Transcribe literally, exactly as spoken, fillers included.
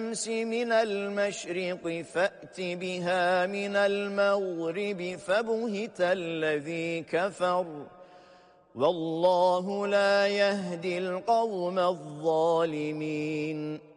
الشمس من المشرق فأت بها من المغرب فبهت الذي كفر والله لا يهدي القوم الظالمين